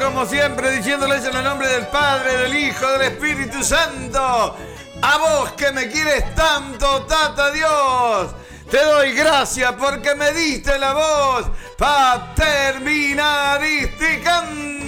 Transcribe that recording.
como siempre, diciéndoles en el nombre del Padre, del Hijo, del Espíritu Santo. A vos que me quieres tanto, Tata Dios, te doy gracias porque me diste la voz para terminar este canto.